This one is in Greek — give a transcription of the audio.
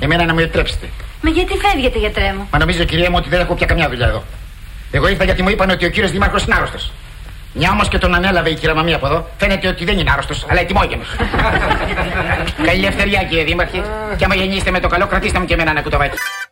Εμένα να μου επιτρέψετε. Μα γιατί φεύγετε, γιατρέ μου? Μα νομίζω, κυρία μου, ότι δεν έχω πια καμιά δουλειά εδώ. Εγώ ήρθα γιατί μου είπαν ότι ο κύριος Δήμαρχος είναι άρρωστος. Μια όμως και τον ανέλαβε η κυρία Μαμία από εδώ, φαίνεται ότι δεν είναι άρρωστος, αλλά ετοιμόγενος. Καλή ελευθερία, κύριε Δήμαρχε. Και άμα γεννήσετε με το καλό, κρατήστε μου και εμένα ένα κουταβάκι.